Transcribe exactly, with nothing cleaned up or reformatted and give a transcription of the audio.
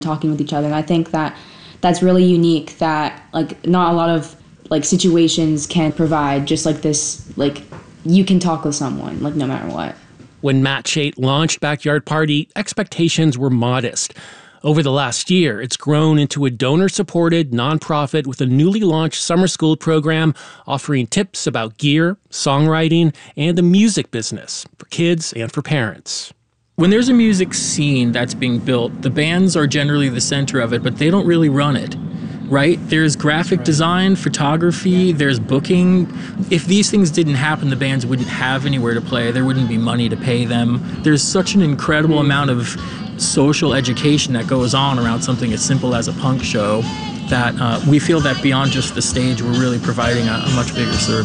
talking with each other. And I think that that's really unique, that like not a lot of like situations can provide just like this, like you can talk with someone like no matter what. When Matt Chait launched Backyard Party, expectations were modest. Over the last year, it's grown into a donor-supported nonprofit with a newly launched summer school program offering tips about gear, songwriting, and the music business for kids and for parents. When there's a music scene that's being built, the bands are generally the center of it, but they don't really run it, right? There's graphic design, photography, there's booking. If these things didn't happen, the bands wouldn't have anywhere to play. There wouldn't be money to pay them. There's such an incredible amount of social education that goes on around something as simple as a punk show that uh, we feel that beyond just the stage, we're really providing a, a much bigger service.